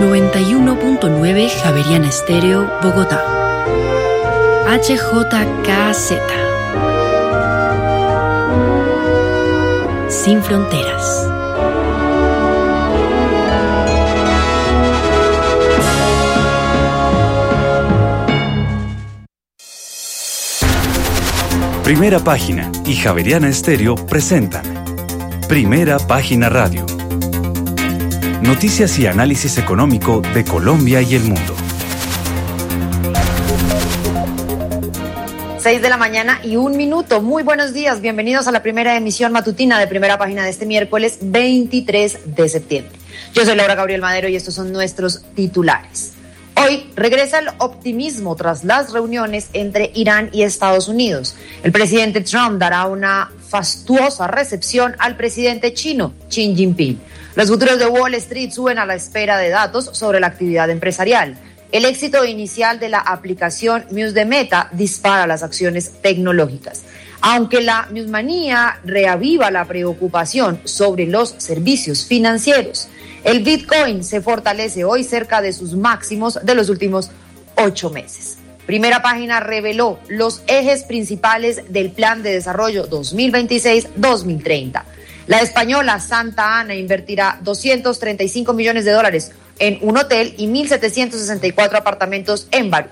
91.9 Javeriana Estéreo, Bogotá. HJKZ. Sin fronteras. Primera Página y Javeriana Estéreo presentan Primera Página Radio. Noticias y análisis económico de Colombia y el mundo. 6:01 a.m. Muy buenos días, bienvenidos a la primera emisión matutina de Primera Página de este miércoles 23 de septiembre. Yo soy Laura Gabriel Madero y estos son nuestros titulares. Hoy regresa el optimismo tras las reuniones entre Irán y Estados Unidos. El presidente Trump dará una fastuosa recepción al presidente chino, Xi Jinping. Los futuros de Wall Street suben a la espera de datos sobre la actividad empresarial. El éxito inicial de la aplicación Muse de Meta dispara las acciones tecnológicas. Aunque la minusmanía reaviva la preocupación sobre los servicios financieros, el Bitcoin se fortalece hoy cerca de sus máximos de los últimos 8 meses. Primera Página reveló los ejes principales del Plan de Desarrollo 2026-2030. La española Santa Ana invertirá $235 millones en un hotel y 1.764 apartamentos en Barú.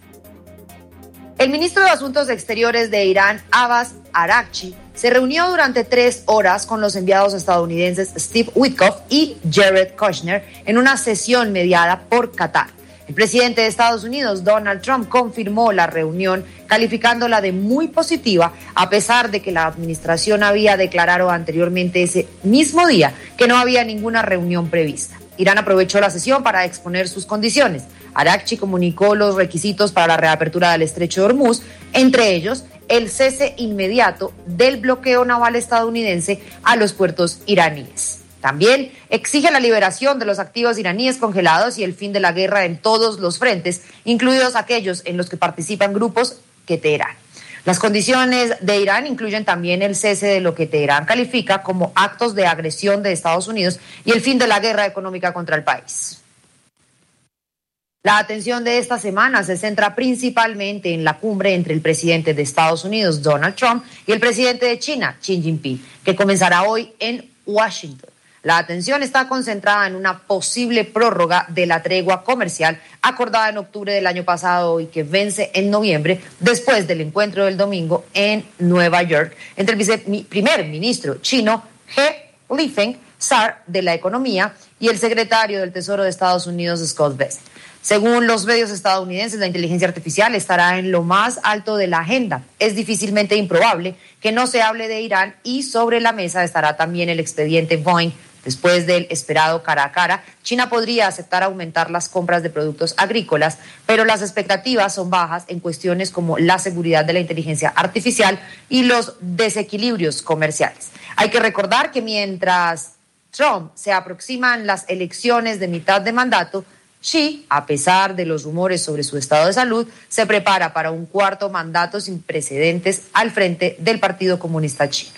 El ministro de Asuntos Exteriores de Irán, Abbas Araghchi, se reunió durante 3 horas con los enviados estadounidenses Steve Witkoff y Jared Kushner en una sesión mediada por Qatar. El presidente de Estados Unidos, Donald Trump, confirmó la reunión calificándola de muy positiva, a pesar de que la administración había declarado anteriormente ese mismo día que no había ninguna reunión prevista. Irán aprovechó la sesión para exponer sus condiciones. Araghchi comunicó los requisitos para la reapertura del estrecho de Hormuz, entre ellos el cese inmediato del bloqueo naval estadounidense a los puertos iraníes. También exige la liberación de los activos iraníes congelados y el fin de la guerra en todos los frentes, incluidos aquellos en los que participan grupos que Teherán. Las condiciones de Irán incluyen también el cese de lo que Teherán califica como actos de agresión de Estados Unidos y el fin de la guerra económica contra el país. La atención de esta semana se centra principalmente en la cumbre entre el presidente de Estados Unidos, Donald Trump, y el presidente de China, Xi Jinping, que comenzará hoy en Washington. La atención está concentrada en una posible prórroga de la tregua comercial acordada en octubre del año pasado y que vence en noviembre después del encuentro del domingo en Nueva York entre el primer ministro chino He Lifeng, zar de la economía, y el secretario del Tesoro de Estados Unidos, Scott Bessent. Según los medios estadounidenses, la inteligencia artificial estará en lo más alto de la agenda. Es difícilmente improbable que no se hable de Irán y sobre la mesa estará también el expediente Boeing. Después del esperado cara a cara, China podría aceptar aumentar las compras de productos agrícolas, pero las expectativas son bajas en cuestiones como la seguridad de la inteligencia artificial y los desequilibrios comerciales. Hay que recordar que mientras Trump se aproximan las elecciones de mitad de mandato, Xi, a pesar de los rumores sobre su estado de salud, se prepara para un cuarto mandato sin precedentes al frente del Partido Comunista Chino.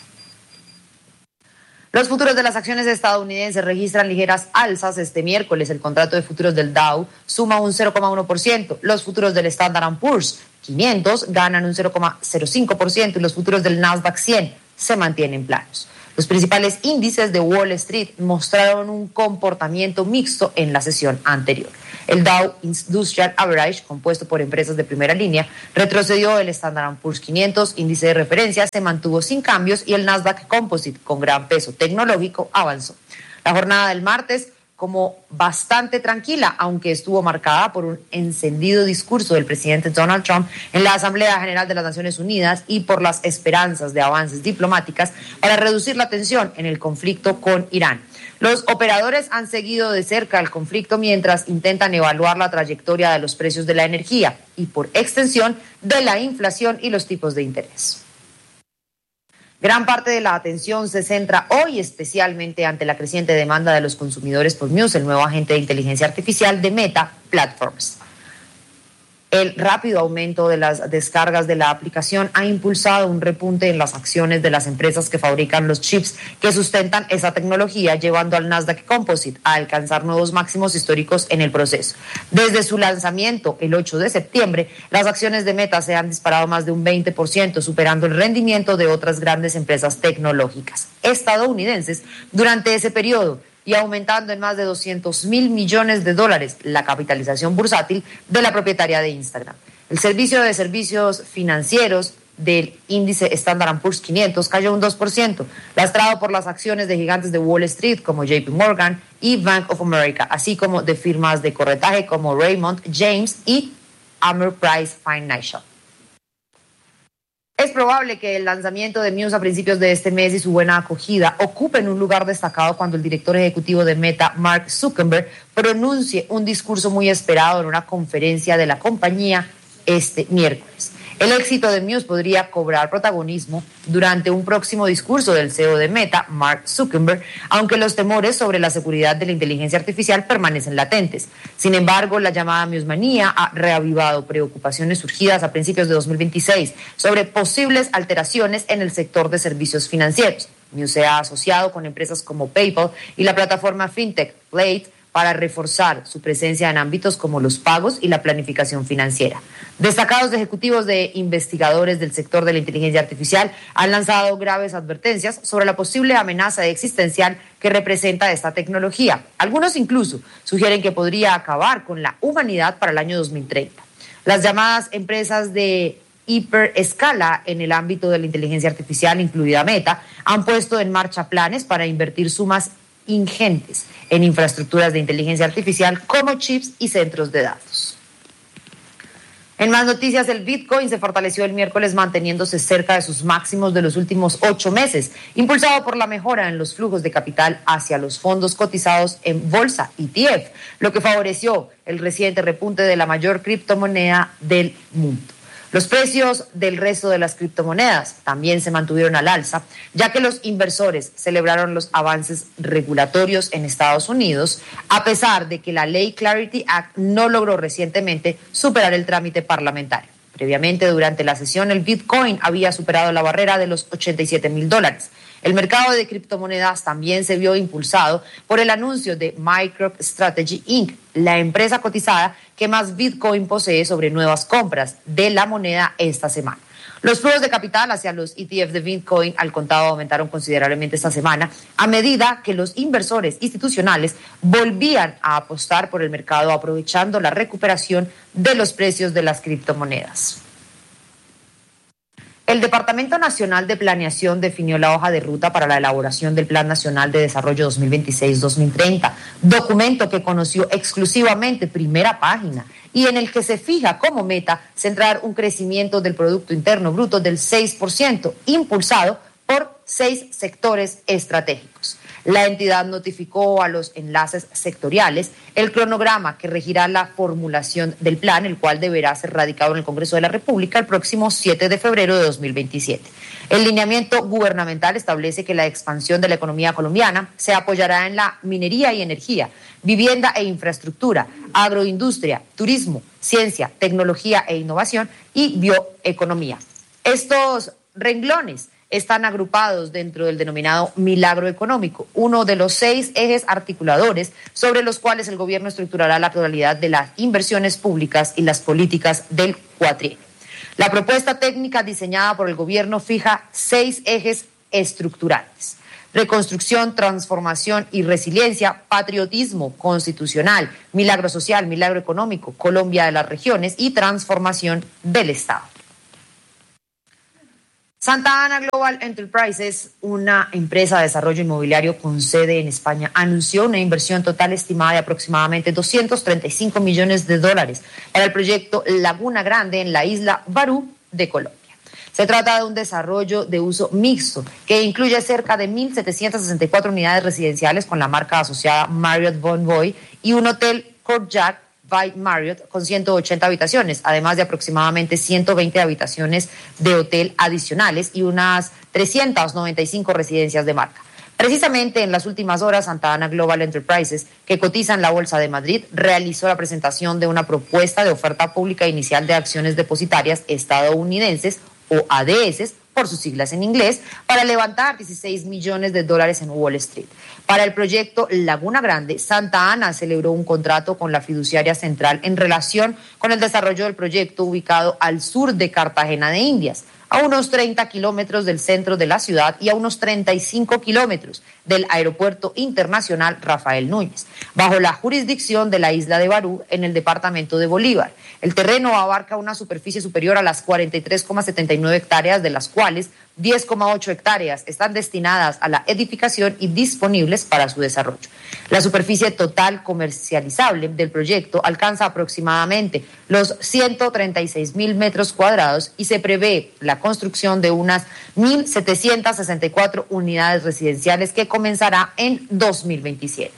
Los futuros de las acciones estadounidenses registran ligeras alzas este miércoles. El contrato de futuros del Dow suma un 0,1%. Los futuros del Standard & Poor's 500 ganan un 0,05% y los futuros del Nasdaq 100 se mantienen planos. Los principales índices de Wall Street mostraron un comportamiento mixto en la sesión anterior. El Dow Industrial Average, compuesto por empresas de primera línea, retrocedió. El Standard & Poor's 500, índice de referencia, se mantuvo sin cambios y el Nasdaq Composite, con gran peso tecnológico, avanzó. La jornada del martes como bastante tranquila, aunque estuvo marcada por un encendido discurso del presidente Donald Trump en la Asamblea General de las Naciones Unidas y por las esperanzas de avances diplomáticas para reducir la tensión en el conflicto con Irán. Los operadores han seguido de cerca el conflicto mientras intentan evaluar la trayectoria de los precios de la energía y, por extensión, de la inflación y los tipos de interés. Gran parte de la atención se centra hoy especialmente ante la creciente demanda de los consumidores por Muse, el nuevo agente de inteligencia artificial de Meta Platforms. El rápido aumento de las descargas de la aplicación ha impulsado un repunte en las acciones de las empresas que fabrican los chips que sustentan esa tecnología, llevando al Nasdaq Composite a alcanzar nuevos máximos históricos en el proceso. Desde su lanzamiento el 8 de septiembre, las acciones de Meta se han disparado más de un 20%, superando el rendimiento de otras grandes empresas tecnológicas estadounidenses durante ese periodo, y aumentando en más de $200 mil millones la capitalización bursátil de la propietaria de Instagram. El servicio de servicios financieros del índice Standard & Poor's 500 cayó un 2%, lastrado por las acciones de gigantes de Wall Street como JP Morgan y Bank of America, así como de firmas de corretaje como Raymond James y Ameriprise Financial. Es probable que el lanzamiento de Muse a principios de este mes y su buena acogida ocupen un lugar destacado cuando el director ejecutivo de Meta, Mark Zuckerberg, pronuncie un discurso muy esperado en una conferencia de la compañía este miércoles. El éxito de Muse podría cobrar protagonismo durante un próximo discurso del CEO de Meta, Mark Zuckerberg, aunque los temores sobre la seguridad de la inteligencia artificial permanecen latentes. Sin embargo, la llamada Musemanía ha reavivado preocupaciones surgidas a principios de 2026 sobre posibles alteraciones en el sector de servicios financieros. Muse se ha asociado con empresas como PayPal y la plataforma fintech Plate para reforzar su presencia en ámbitos como los pagos y la planificación financiera. Destacados ejecutivos de investigadores del sector de la inteligencia artificial han lanzado graves advertencias sobre la posible amenaza existencial que representa esta tecnología. Algunos incluso sugieren que podría acabar con la humanidad para el año 2030. Las llamadas empresas de hiperescala en el ámbito de la inteligencia artificial, incluida Meta, han puesto en marcha planes para invertir sumas ingentes en infraestructuras de inteligencia artificial como chips y centros de datos. En más noticias, el Bitcoin se fortaleció el miércoles manteniéndose cerca de sus máximos de los últimos 8 meses, impulsado por la mejora en los flujos de capital hacia los fondos cotizados en bolsa, ETF, lo que favoreció el reciente repunte de la mayor criptomoneda del mundo. Los precios del resto de las criptomonedas también se mantuvieron al alza, ya que los inversores celebraron los avances regulatorios en Estados Unidos, a pesar de que la ley Clarity Act no logró recientemente superar el trámite parlamentario. Previamente, durante la sesión, el Bitcoin había superado la barrera de los $87,000. El mercado de criptomonedas también se vio impulsado por el anuncio de MicroStrategy Inc., la empresa cotizada que más Bitcoin posee, sobre nuevas compras de la moneda esta semana. Los flujos de capital hacia los ETFs de Bitcoin al contado aumentaron considerablemente esta semana a medida que los inversores institucionales volvían a apostar por el mercado, aprovechando la recuperación de los precios de las criptomonedas. El Departamento Nacional de Planeación definió la hoja de ruta para la elaboración del Plan Nacional de Desarrollo 2026-2030, documento que conoció exclusivamente Primera Página y en el que se fija como meta centrar un crecimiento del Producto Interno Bruto del 6%, impulsado por 6 sectores estratégicos. La entidad notificó a los enlaces sectoriales el cronograma que regirá la formulación del plan, el cual deberá ser radicado en el Congreso de la República el próximo 7 de febrero de 2027. El lineamiento gubernamental establece que la expansión de la economía colombiana se apoyará en la minería y energía, vivienda e infraestructura, agroindustria, turismo, ciencia, tecnología e innovación y bioeconomía. Estos renglones están agrupados dentro del denominado milagro económico, uno de los 6 ejes articuladores sobre los cuales el gobierno estructurará la totalidad de las inversiones públicas y las políticas del cuatrienio. La propuesta técnica diseñada por el gobierno fija 6 ejes estructurales: reconstrucción, transformación y resiliencia, patriotismo constitucional, milagro social, milagro económico, Colombia de las regiones y transformación del Estado. Santa Ana Global Enterprises, una empresa de desarrollo inmobiliario con sede en España, anunció una inversión total estimada de aproximadamente $235 millones para el proyecto Laguna Grande en la isla Barú de Colombia. Se trata de un desarrollo de uso mixto que incluye cerca de 1.764 unidades residenciales con la marca asociada Marriott Bonvoy y un hotel Courtyard by Marriott con 180 habitaciones, además de aproximadamente 120 habitaciones de hotel adicionales y unas 395 residencias de marca. Precisamente en las últimas horas, Santa Ana Global Enterprises, que cotiza en la Bolsa de Madrid, realizó la presentación de una propuesta de oferta pública inicial de acciones depositarias estadounidenses o ADS, por sus siglas en inglés, para levantar $16 millones en Wall Street. Para el proyecto Laguna Grande, Santa Ana celebró un contrato con la fiduciaria central en relación con el desarrollo del proyecto ubicado al sur de Cartagena de Indias, a unos 30 kilómetros del centro de la ciudad y a unos 35 kilómetros del Aeropuerto Internacional Rafael Núñez, bajo la jurisdicción de la isla de Barú, en el departamento de Bolívar. El terreno abarca una superficie superior a las 43,79 hectáreas, de las cuales 10,8 hectáreas están destinadas a la edificación y disponibles para su desarrollo. La superficie total comercializable del proyecto alcanza aproximadamente los 136.000 metros cuadrados y se prevé la construcción de unas 1.764 unidades residenciales que comenzará en 2027.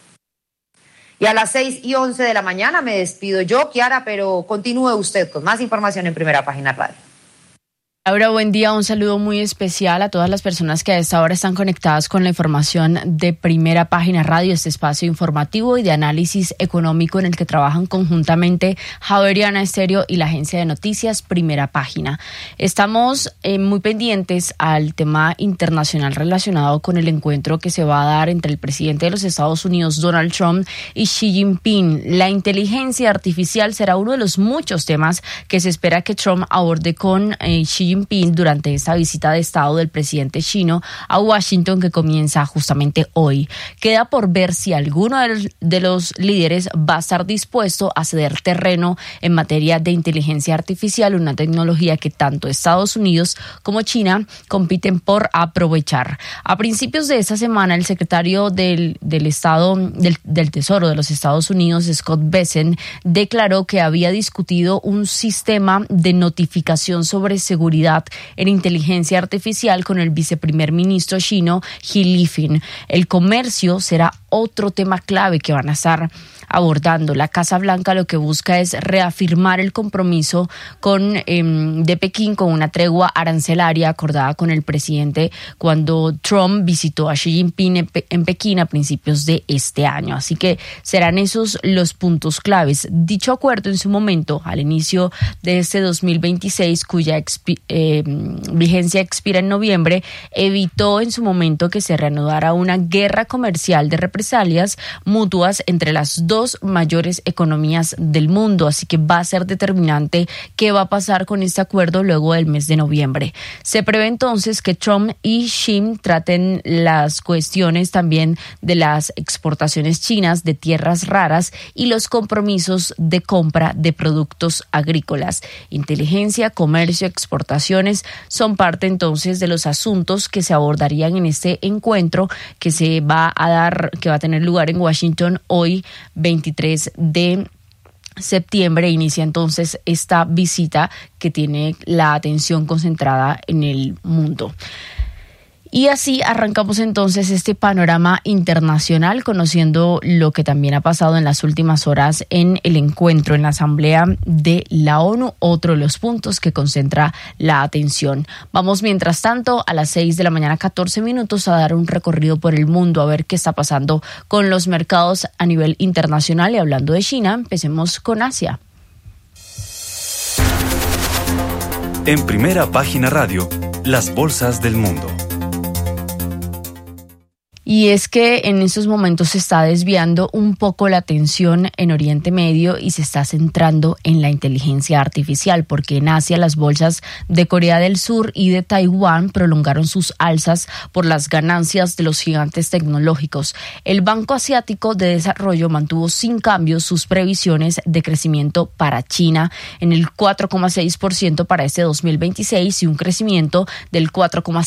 Y a las 6:11 de la mañana me despido yo, Kiara, pero continúe usted con más información en Primera Página Radio. Laura, buen día. Un saludo muy especial a todas las personas que a esta hora están conectadas con la información de Primera Página Radio, este espacio informativo y de análisis económico en el que trabajan conjuntamente Javeriana Estéreo y la agencia de noticias Primera Página. Estamos muy pendientes al tema internacional relacionado con el encuentro que se va a dar entre el presidente de los Estados Unidos, Donald Trump, y Xi Jinping. La inteligencia artificial será uno de los muchos temas que se espera que Trump aborde con Xi Jinping durante esta visita de Estado del presidente chino a Washington, que comienza justamente hoy. Queda por ver si alguno de los líderes va a estar dispuesto a ceder terreno en materia de inteligencia artificial, una tecnología que tanto Estados Unidos como China compiten por aprovechar. A principios de esta semana, el secretario del Estado del Tesoro de los Estados Unidos, Scott Bessent, declaró que había discutido un sistema de notificación sobre seguridad en inteligencia artificial con el viceprimer ministro chino He Lifeng. El comercio será otro tema clave que van a estar abordando. La Casa Blanca lo que busca es reafirmar el compromiso de Pekín con una tregua arancelaria acordada con el presidente cuando Trump visitó a Xi Jinping en Pekín a principios de este año. Así que serán esos los puntos claves. Dicho acuerdo en su momento, al inicio de este 2026, cuya vigencia expira en noviembre, evitó en su momento que se reanudara una guerra comercial de represalias mutuas entre las dos mayores economías del mundo. Así que va a ser determinante qué va a pasar con este acuerdo luego del mes de noviembre. Se prevé entonces que Trump y Xi traten las cuestiones también de las exportaciones chinas de tierras raras y los compromisos de compra de productos agrícolas. Inteligencia, comercio, exportaciones son parte entonces de los asuntos que se abordarían en este encuentro que va a tener lugar en Washington hoy, 23 de septiembre. Inicia entonces esta visita que tiene la atención concentrada en el mundo. Y así arrancamos entonces este panorama internacional, conociendo lo que también ha pasado en las últimas horas en el encuentro en la Asamblea de la ONU, otro de los puntos que concentra la atención. Vamos mientras tanto a las 6 de la mañana, 14 minutos, a dar un recorrido por el mundo, a ver qué está pasando con los mercados a nivel internacional. Y hablando de China, empecemos con Asia. En Primera Página Radio, las bolsas del mundo. Y es que en estos momentos se está desviando un poco la atención en Oriente Medio y se está centrando en la inteligencia artificial, porque en Asia las bolsas de Corea del Sur y de Taiwán prolongaron sus alzas por las ganancias de los gigantes tecnológicos. El Banco Asiático de Desarrollo mantuvo sin cambios sus previsiones de crecimiento para China en el 4,6% para este 2026 y un crecimiento del 4,7%